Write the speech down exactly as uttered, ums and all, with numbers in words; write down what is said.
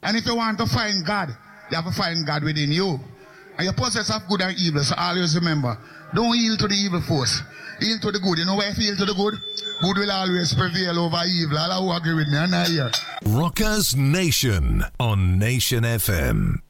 And if you want to find God, you have to find God within you. And you possess of good and evil, so always remember, don't yield to the evil force. Yield to the good. You know why if you yield to the good? Good will always prevail over evil. All who agree with me, I'm not here. Rockers Nation on Nation F M.